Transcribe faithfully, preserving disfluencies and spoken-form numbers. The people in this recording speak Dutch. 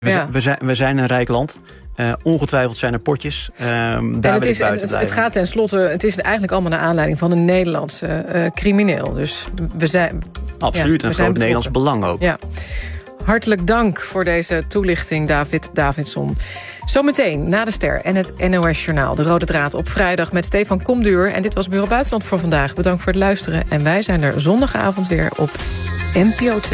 We, Ja. zijn, we, zijn, we zijn een rijk land. Uh, ongetwijfeld zijn er potjes. Uh, daar en wil het, ik is, buiten het, blijven. het gaat tenslotte, het is eigenlijk allemaal naar aanleiding van een Nederlandse uh, crimineel. Dus we zijn... Absoluut, ja, een groot Nederlands belang ook. Ja. Hartelijk dank voor deze toelichting, David Davidson. Zometeen na de ster en het N O S-journaal. De Rode Draad op vrijdag met Stefan Komduur. En dit was Bureau Buitenland voor vandaag. Bedankt voor het luisteren. En wij zijn er zondagavond weer op N P O twee.